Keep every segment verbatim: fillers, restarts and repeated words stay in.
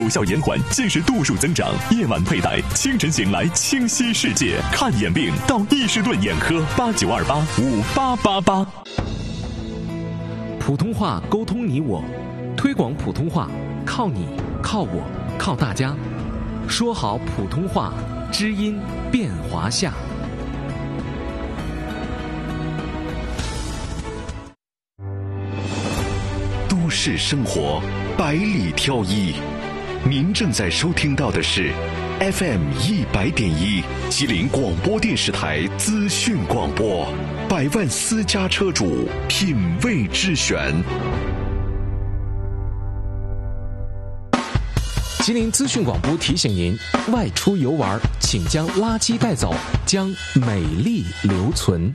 有效延缓近视度数增长，夜晚佩戴，清晨醒来清晰世界。看眼病到易士顿眼科，八九二八五八八八。 普通话沟通你我，推广普通话靠你靠我靠大家。说好普通话，知音变华夏。 都市生活百里挑一，您正在收听到的是 F M 一百点一吉林广播电视台资讯广播，百万私家车主品味之选。 吉林资讯广播提醒您：外出游玩，请将垃圾带走，将美丽留存。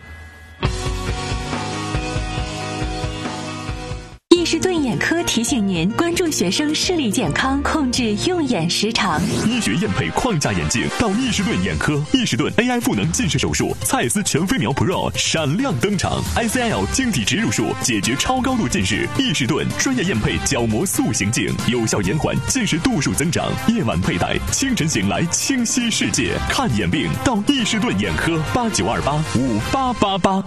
易士顿眼科提醒您关注学生视力健康，控制用眼时长。 医学验配框架眼镜到易士顿眼科，易士顿 A I 赋能近视手术，蔡司全飞秒 Pro 闪亮登场 ，I C L 晶体植入术解决超高度近视。易士顿专业验配角膜塑形镜，有效延缓近视度数增长，夜晚佩戴，清晨醒来清晰世界。看眼病到易士顿眼科，八九二八五八八八。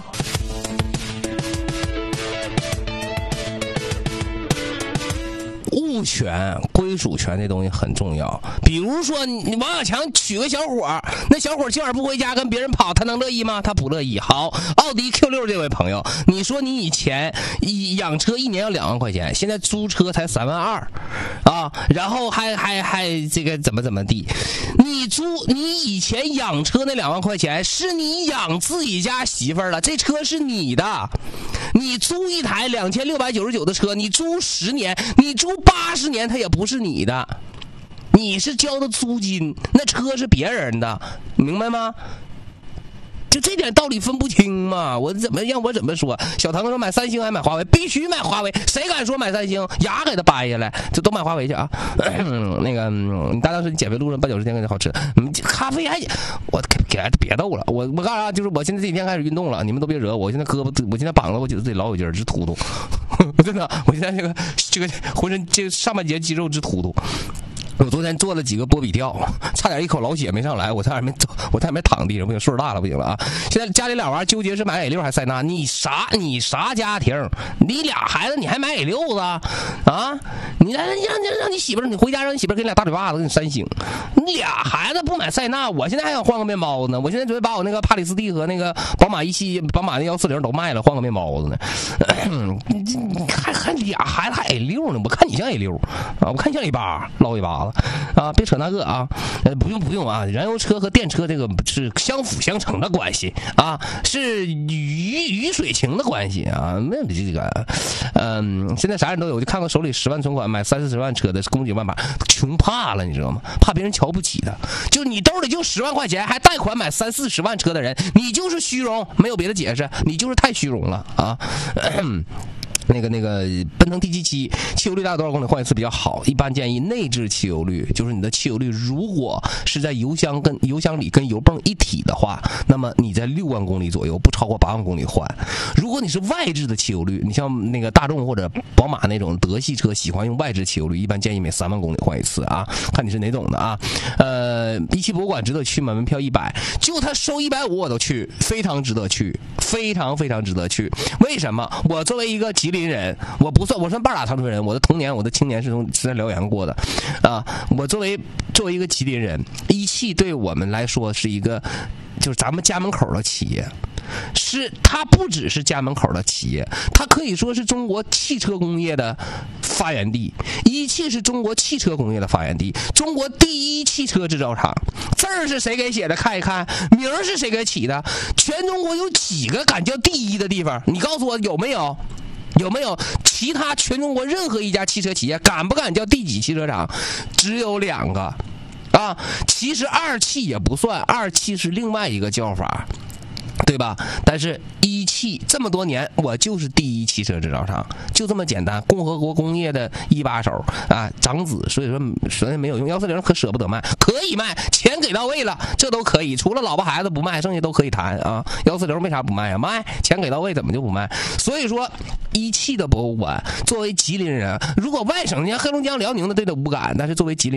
物权、归属权这东西很重要。比如说，你王小强娶个小伙，那小伙今晚不回家跟别人跑，他能乐意吗？他不乐意。好，奥迪 Q 六 这位朋友，你说你以前养车一年要两万块钱，现在租车才三万二啊，然后还还还这个怎么怎么地？你租你以前养车那两万块钱是你养自己家媳妇儿了，这车是你的。你租一台两千六百九十九的车，你租十年，你租八十年，它也不是你的，你是交的租金，那车是别人的，明白吗？就这点道理分不清嘛？我怎么让我怎么说？小唐说买三星还买华为，必须买华为，谁敢说买三星？牙给他掰下来，就都买华为去啊！那个，你大当时你减肥路上八九十天给好吃，嗯，咖啡还我别别逗了，我我干啥？就是我现在这几天开始运动了，你们都别惹我，我现在胳膊，我现在膀子，我觉得自己老有劲儿，直突突，真的，我现在这个这个浑身这个上半截肌肉直突突。我昨天做了几个波比跳，差点一口老血没上来，我差点没走，我差点没躺地上，不行，岁数大了不行了啊！现在家里俩娃纠结是买 A 六还是塞纳，你啥你啥家庭？你俩孩子你还买 A 六子啊？你让让让你媳妇儿，你回家让你媳妇儿给你俩大嘴巴子，给你三星。你俩孩子不买塞纳，我现在还想换个面包子呢。我现在准备把我那个帕里斯蒂和那个宝马一系、宝马那幺四零都卖了，换个面包子呢。你你还还俩孩子还 A 六呢？我看你像 A 六啊，我看你像 A 八，捞一把子。啊，别扯那个啊，呃，不用不用啊，燃油车和电车这个是相辅相成的关系啊，是鱼鱼水情的关系啊，没有这个，嗯，现在啥人都有，我就看看手里十万存款买三四十万车的，公几万把，穷怕了，你知道吗？怕别人瞧不起他，就你兜里就十万块钱，还贷款买三四十万车的人，你就是虚荣，没有别的解释，你就是太虚荣了啊。咳那个那个奔腾 T 七七汽油率大概多少公里换一次比较好？一般建议内置汽油率，就是你的汽油率如果是在油箱跟油箱里跟油泵一体的话，那么你在六万公里左右，不超过八万公里换。如果你是外置的汽油率，你像那个大众或者宝马那种德系车喜欢用外置汽油率，一般建议每三万公里换一次啊，看你是哪种的啊。呃，一汽博物馆值得去吗？门票一百，就他收一百五我都去，非常值得去，非常非常值得去。为什么？我作为一个吉林人，我不算，我算半拉长春人，我的童年，我的青年是从是在辽源过的，啊，我作为作为一个吉林人，一汽对我们来说是一个，就是咱们家门口的企业，是它不只是家门口的企业，它可以说是中国汽车工业的发源地。一汽是中国汽车工业的发源地，中国第一汽车制造厂。字儿是谁给写的？看一看，名儿是谁给起的？全中国有几个敢叫第一的地方？你告诉我有没有？有没有其他全中国任何一家汽车企业敢不敢叫第几汽车厂？只有两个啊。其实二汽也不算，二汽是另外一个叫法，对吧？但是一汽这么多年，我就是第一汽车制造厂，就这么简单。共和国工业的一把手啊，长子，所以说所以没有用。幺四零可舍不得卖，可以卖，钱给到位了，这都可以。除了老婆孩子不卖，剩下都可以谈啊。幺四零为啥不卖啊？卖，钱给到位，怎么就不卖？所以说，一汽的博物馆，作为吉林人，如果外省，你看黑龙江、辽宁的对他无感，但是作为吉林。